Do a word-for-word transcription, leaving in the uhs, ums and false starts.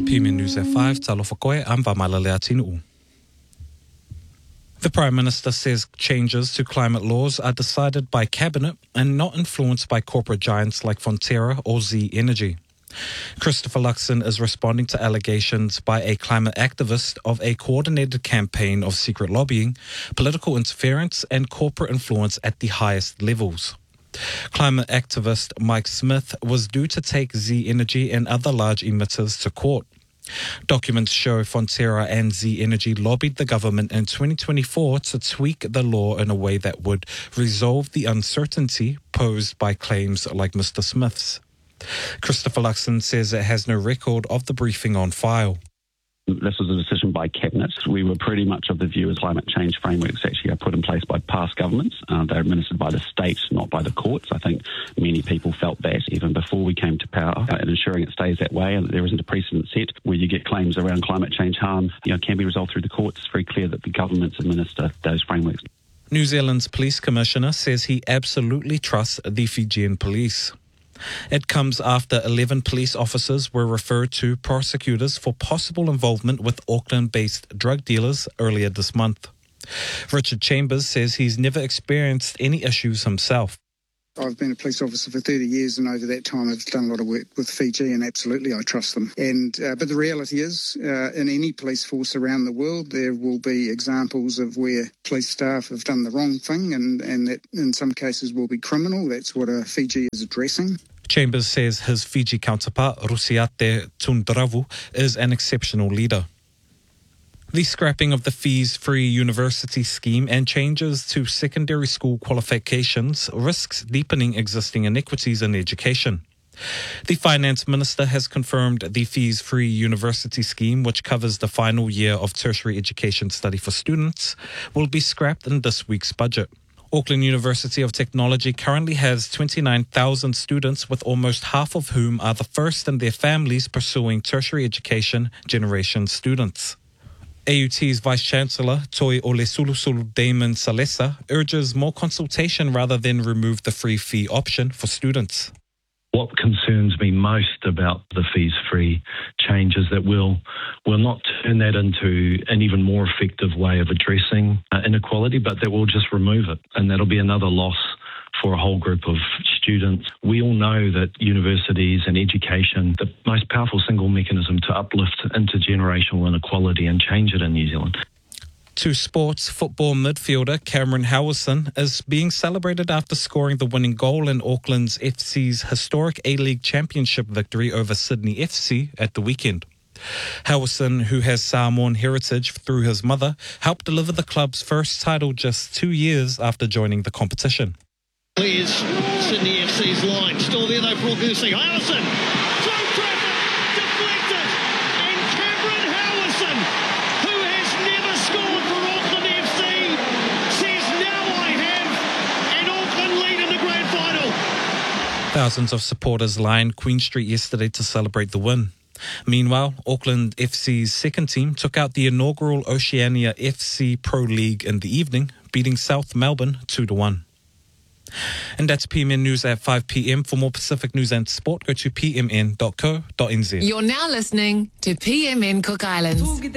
P M N News at five, talofa koe, I'm Vamala Leatinu. The Prime Minister says changes to climate laws are decided by Cabinet and not influenced by corporate giants like Fonterra or Z Energy. Christopher Luxon is responding to allegations by a climate activist of a coordinated campaign of secret lobbying, political interference and corporate influence at the highest levels. Climate activist Mike Smith was due to take Z Energy and other large emitters to court. Documents show Fonterra and Z Energy lobbied the government in twenty twenty-four to tweak the law in a way that would resolve the uncertainty posed by claims like Mister Smith's. Christopher Luxon says it has no record of the briefing on file. This was a decision by Cabinet. We were pretty much of the view as climate change frameworks actually are put in place by past governments. Uh, they're administered by the state, not by the courts. I think many people felt that even before we came to power, uh, and ensuring it stays that way and that there isn't a precedent set where you get claims around climate change harm, you know, can be resolved through the courts. It's very clear that the governments administer those frameworks. New Zealand's police commissioner says he absolutely trusts the Fijian police. It comes after eleven police officers were referred to prosecutors for possible involvement with Auckland-based drug dealers earlier this month. Richard Chambers says he's never experienced any issues himself. I've been a police officer for thirty years, and over that time I've done a lot of work with Fiji, and absolutely I trust them. And uh, but the reality is, uh, in any police force around the world, there will be examples of where police staff have done the wrong thing, and, and that in some cases will be criminal. That's what uh, Fiji is addressing. Chambers says his Fiji counterpart, Rusiate Tundravu, is an exceptional leader. The scrapping of the fees-free university scheme and changes to secondary school qualifications risks deepening existing inequities in education. The Finance Minister has confirmed the fees-free university scheme, which covers the final year of tertiary education study for students, will be scrapped in this week's budget. Auckland University of Technology currently has twenty-nine thousand students, with almost half of whom are the first in their families pursuing tertiary education generation students. A U T's Vice-Chancellor, Toi Olesulusulu Damon Salesa, urges more consultation rather than remove the free fee option for students. What concerns me most about the fees-free change is that we'll, we'll not turn that into an even more effective way of addressing uh, inequality, but that we'll just remove it, and that'll be another loss for a whole group of students. We all know that universities and education, the most powerful single mechanism to uplift intergenerational inequality and change it in New Zealand. To sports, football midfielder Cameron Howison is being celebrated after scoring the winning goal in Auckland's F C's historic A-League Championship victory over Sydney F C at the weekend. Howison, who has Samoan heritage through his mother, helped deliver the club's first title just two years after joining the competition. Here's Sydney F C's line. Still there though for Augusti. Howison! Through traffic! Deflected! And Cameron Howison, who has never scored for Auckland F C, says now I have an Auckland lead in the grand final. Thousands of supporters lined Queen Street yesterday to celebrate the win. Meanwhile, Auckland F C's second team took out the inaugural Oceania F C Pro League in the evening, beating South Melbourne two to one. And that's P M N News at five p.m. For more Pacific news and sport, go to p m n dot co dot n z. You're now listening to P M N Cook Islands.